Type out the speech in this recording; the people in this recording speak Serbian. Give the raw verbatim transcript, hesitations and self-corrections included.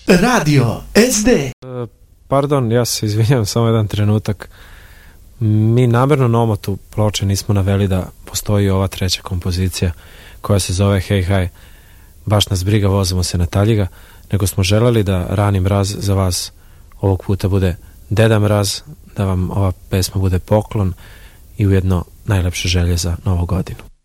Radio S D. Pardon, ja se izvinjam, samo jedan trenutak. Mi namerno na omotu ploče nismo naveli da postoji ova treća kompozicija koja se zove Hej haj, baš nas briga, vozimo se na Taljiga, nego smo želeli da Rani mraz za vas ovog puta bude Deda Mraz, da vam ova pesma bude poklon i ujedno najlepše želje za Novu godinu.